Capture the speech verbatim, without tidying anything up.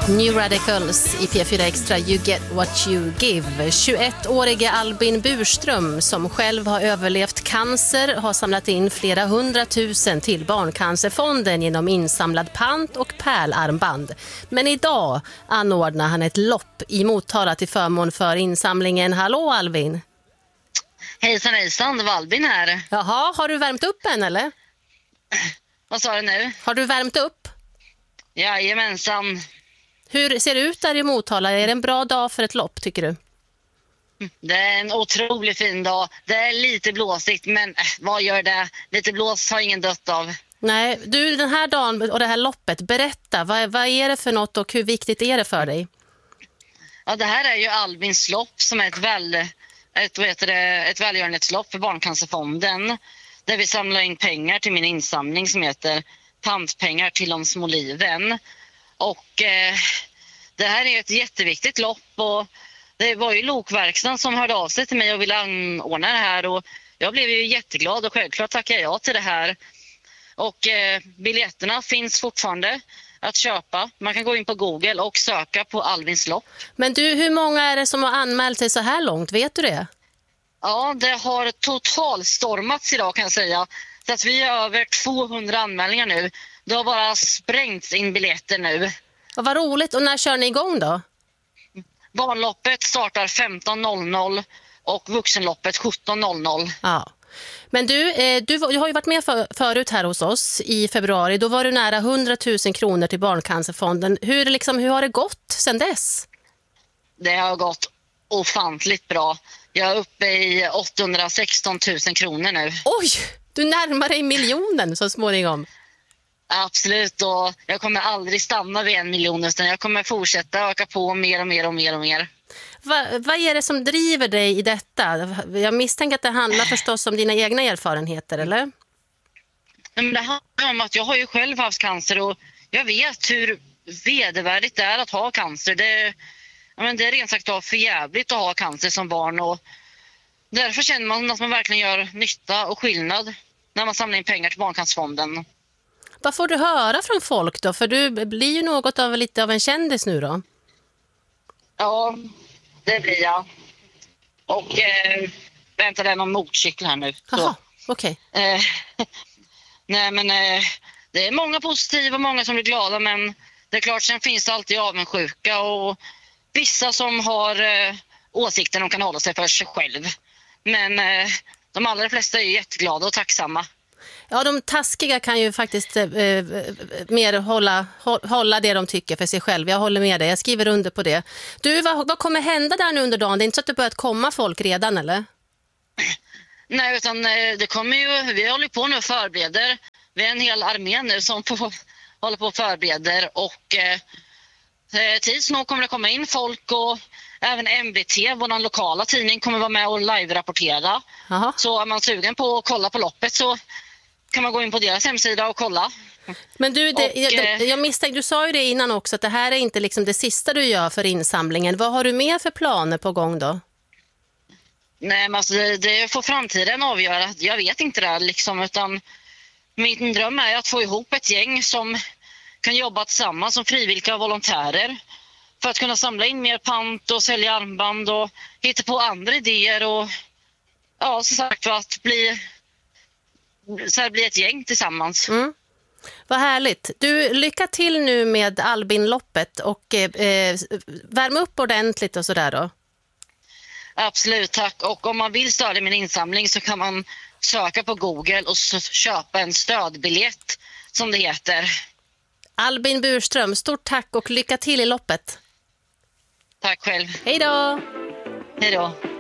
New Radicals i P fyra Extra, You Get What You Give. tjugoettårige Albin Burström, som själv har överlevt cancer, har samlat in flera hundratusen till Barncancerfonden genom insamlad pant och pärlarmband. Men idag anordnar han ett lopp i Motala till förmån för insamlingen. Hallå Albin! Hejsan hejsan, det var Albin här. Jaha, har du värmt upp än eller? Vad sa du nu? Har du värmt upp? Jajamensan. Hur ser det ut där i Motala? Är det en bra dag för ett lopp tycker du? Det är en otroligt fin dag. Det är lite blåsigt, men äh, vad gör det? Lite blås har ingen dött av. Nej, du, den här dagen och det här loppet, berätta, vad, vad är det för något och hur viktigt är det för dig? Ja, det här är ju Albins lopp som är ett, väl, ett, vad heter det, ett välgörenhetslopp för Barncancerfonden. Där vi samlar in pengar till min insamling som heter Pantpengar till de små liven. Och eh, det här är ett jätteviktigt lopp och det var ju Lokverkstan som hörde av sig till mig och ville anordna det här och jag blev ju jätteglad och självklart tackade jag till det här. Och eh, biljetterna finns fortfarande att köpa. Man kan gå in på Google och söka på Albins lopp. Men du, hur många är det som har anmält sig så här långt? Vet du det? Ja, det har totalstormats idag kan jag säga. Så att vi har över tvåhundra anmälningar nu. Det har bara sprängts in biljetter nu. Och vad roligt. Och när kör ni igång då? Barnloppet startar femton noll noll och vuxenloppet sjutton noll noll. Ja. Men du, eh, du, du har ju varit med för, förut här hos oss i februari. Då var du nära hundratusen kronor till Barncancerfonden. Hur, liksom, hur har det gått sedan dess? Det har gått ofantligt bra. Jag är uppe i åttahundrasexton tusen kronor nu. Oj, du närmar dig miljonen så småningom. Absolut, och jag kommer aldrig stanna vid en miljon utan jag kommer fortsätta öka på mer och mer och mer och mer. Va, vad är det som driver dig i detta? Jag misstänker att det handlar förstås om dina egna erfarenheter, eller? Men det handlar om att jag har ju själv haft cancer och jag vet hur vedervärdigt det är att ha cancer. Det, ja, men det är rent sagt för jävligt att ha cancer som barn och därför känner man att man verkligen gör nytta och skillnad när man samlar in pengar till Barncancerfonden. Vad får du höra från folk då? För du blir ju något av lite av en kändis nu då. Ja, det blir jag. Och eh, vänta, det är någon motorcykel här nu. Jaha, okej. Okay. Eh, nej, men eh, det är många positiva, många som blir glada, men det är klart, sen finns det alltid avundsjuka och vissa som har eh, åsikter de kan hålla sig för sig själv. Men eh, de allra flesta är jätteglada och tacksamma. Ja, de taskiga kan ju faktiskt eh, mer hålla, hålla det de tycker för sig själv. Jag håller med dig, jag skriver under på det. Du, vad, vad kommer hända där nu under dagen? Det är inte så att det börjat komma folk redan, eller? Nej, utan det kommer ju, vi håller på nu och förbereder. Vi är en hel armé nu som på, håller på och förbereder och eh, tids nog kommer det komma in folk och även M V T, vår lokala tidning, kommer vara med och live-rapportera. Aha. Så är man sugen på att kolla på loppet så kan man gå in på deras hemsida och kolla. Men du, det, och, jag, jag misstänkte, du sa ju det innan också att det här är inte liksom det sista du gör för insamlingen. Vad har du mer för planer på gång då? Nej, men alltså det, det får framtiden avgöra. Jag vet inte det liksom, utan min dröm är att få ihop ett gäng som kan jobba tillsammans som frivilliga volontärer för att kunna samla in mer pant och sälja armband och hitta på andra idéer och ja, som sagt att bli så här blir ett gäng tillsammans. Mm. Vad härligt. Du, lycka till nu med Albin-loppet och eh, värm upp ordentligt och sådär då. Absolut, tack. Och om man vill stödja min insamling så kan man söka på Google och så köpa en stödbiljett som det heter. Albin Burström, stort tack och lycka till i loppet. Tack själv. Hej då! Hej då.